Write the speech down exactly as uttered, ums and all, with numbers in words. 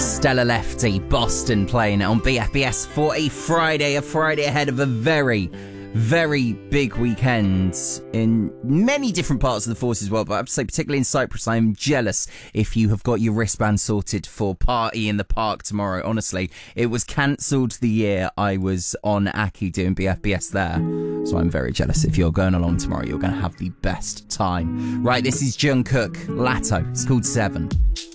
Stella Lefty, Boston playing on B F B S for a Friday, a Friday ahead of a very, very big weekend in many different parts of the Forces world, but I have to say, particularly in Cyprus, I am jealous if you have got your wristband sorted for Party in the Park tomorrow. Honestly, it was cancelled the year I was on Aki doing B F B S there, so I'm very jealous. If you're going along tomorrow, you're going to have the best time. Right, this is Jungkook, Latto, it's called Seven.